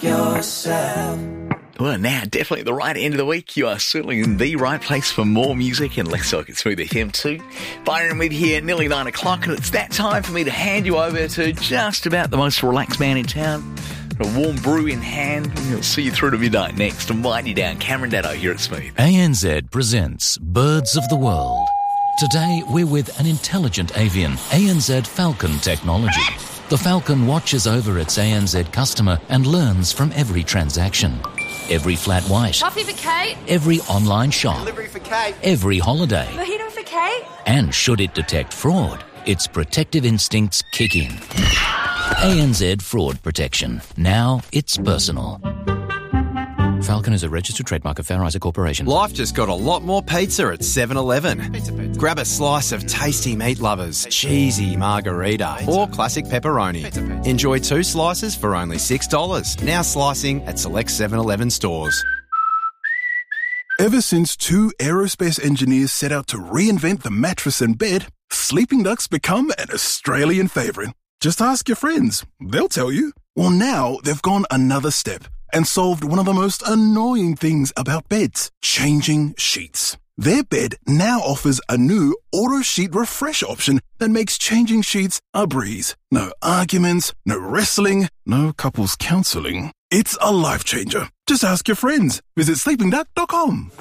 yourself. Well, now, definitely at the right end of the week, you are certainly in the right place for more music and Let's Talk It Smooth FM too. Byron with here, nearly 9 o'clock, and it's that time for me to hand you over to just about the most relaxed man in town. A warm brew in hand, and he'll see you through to midnight next and wind you down. Cameron Daddo here at Smooth. ANZ presents Birds of the World. Today, we're with an intelligent avian, ANZ Falcon Technology. The Falcon watches over its ANZ customer and learns from every transaction. Every flat white. Coffee for Kate. Every online shop. Delivery for Kate. Every holiday. Mojito for Kate. And should it detect fraud, its protective instincts kick in. ANZ Fraud Protection. Now it's personal. Falcon is a registered trademark of Fair Isaac Corporation. Life just got a lot more pizza at 7-Eleven. Grab a slice of tasty meat lovers, cheesy margarita, or classic pepperoni. Enjoy 2 slices for only $6. Now slicing at select 7-Eleven stores. Ever since 2 aerospace engineers set out to reinvent the mattress and bed, Sleeping Duck's become an Australian favourite. Just ask your friends. They'll tell you. Well, now they've gone another step and solved one of the most annoying things about beds, changing sheets. Their bed now offers a new auto sheet refresh option that makes changing sheets a breeze. No arguments, no wrestling, no couples counselling. It's a life changer. Just ask your friends. Visit sleepingduck.com.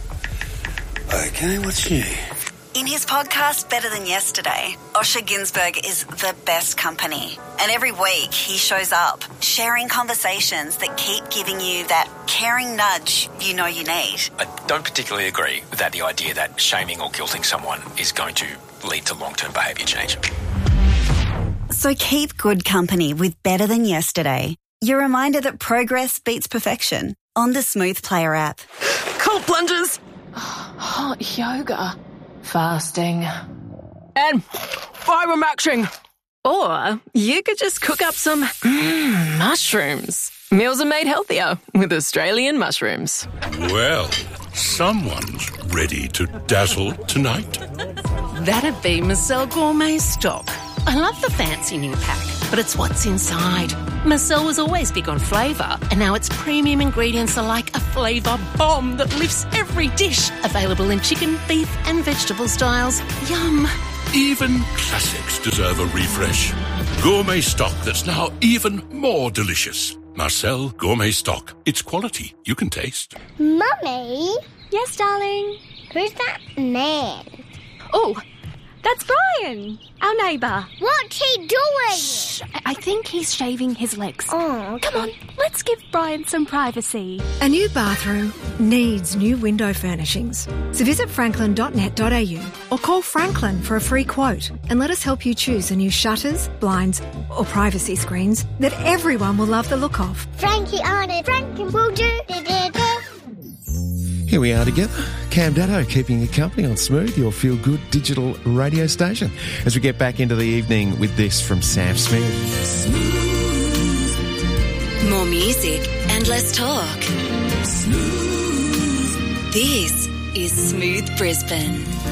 Okay, what's new? In his podcast, Better Than Yesterday, Osher Günsberg is the best company. And every week he shows up, sharing conversations that keep giving you that caring nudge you know you need. I don't particularly agree with the idea that shaming or guilting someone is going to lead to long-term behaviour change. So keep good company with Better Than Yesterday. Your reminder that progress beats perfection on the Smooth Player app. Cold plunges. Hot yoga. Fasting. And fibre-maxing. Or you could just cook up some mushrooms. Meals are made healthier with Australian mushrooms. Well, someone's ready to dazzle tonight. That'd be Marcel Gourmet Stock. I love the fancy new pack, but it's what's inside. Marcel was always big on flavour, and now its premium ingredients are like a flavour bomb that lifts every dish. Available in chicken, beef and vegetable styles. Yum. Even classics deserve a refresh. Gourmet Stock that's now even more delicious. Marcel Gourmet Stock. It's quality you can taste. Mummy? Yes, darling? Who's that man? Oh, that's Brian, our neighbour. What's he doing? Shh, I think he's shaving his legs. Oh, Come on, let's give Brian some privacy. A new bathroom needs new window furnishings. So visit franklin.net.au or call Franklin for a free quote and let us help you choose the new shutters, blinds or privacy screens that everyone will love the look of. Frankie on it. Franklin will do. Here we are together. Cam Daddo keeping you company on Smooth, your feel-good digital radio station, as we get back into the evening with this from Sam Smith. Smooth. More music and less talk. Smooth. This is Smooth Brisbane.